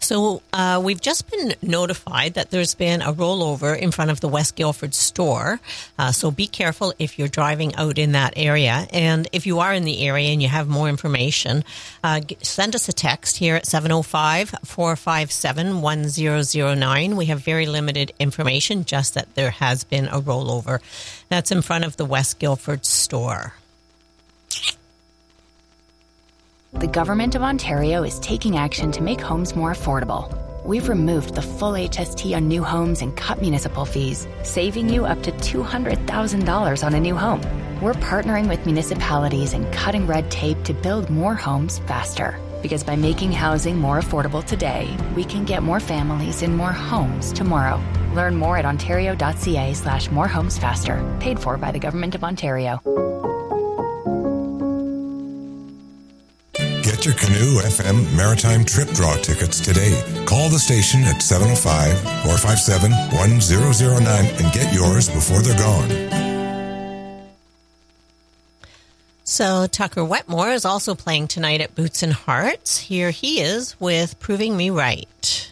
So we've just been notified that there's been a rollover in front of the West Guildford store. So be careful if you're driving out in that area. And if you are in the area and you have more information, send us a text here at 705-457-1009. We have very limited information, just that there has been a rollover. That's in front of the West Guildford store. The Government of Ontario is taking action to make homes more affordable. We've removed the full HST on new homes and cut municipal fees, saving you up to $200,000 on a new home. We're partnering with municipalities and cutting red tape to build more homes faster. Because by making housing more affordable today, we can get more families in more homes tomorrow. Learn more at ontario.ca/morehomesfaster. Paid for by the Government of Ontario. Get your Canoe FM Maritime Trip Draw tickets today. Call the station at 705-457-1009 and get yours before they're gone. So Tucker Wetmore is also playing tonight at Boots and Hearts. Here he is with Proving Me Right.